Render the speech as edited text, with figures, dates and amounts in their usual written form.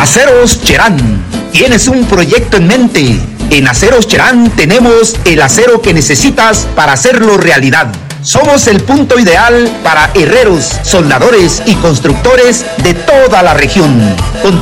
Aceros Cherán, ¿tienes un proyecto en mente? En Aceros Cherán tenemos el acero que necesitas para hacerlo realidad. Somos el punto ideal para herreros, soldadores y constructores de toda la región.